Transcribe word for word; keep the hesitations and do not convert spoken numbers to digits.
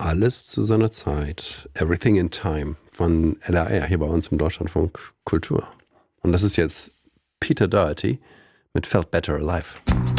Alles zu seiner Zeit. Everything in Time von L R R hier bei uns im Deutschlandfunk Kultur. Und das ist jetzt Peter Doherty mit Felt Better Alive.